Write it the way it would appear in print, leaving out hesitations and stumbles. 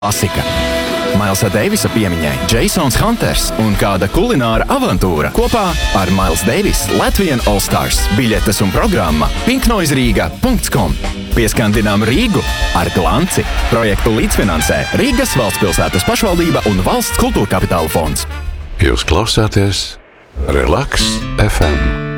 Klasika. Mailsa Deivisa piemiņai Jasons Hunters un kāda kulināra avantūra kopā ar Miles Davis Latvian All Stars. Biļetes un programma pinknoizrīga.com. Pieskandinām Rīgu ar glanci. Projektu līdzfinansē Rīgas valstspilsētas pašvaldība un Valsts kultūra kapitāla fonds. Jūs klausāties Relax FM.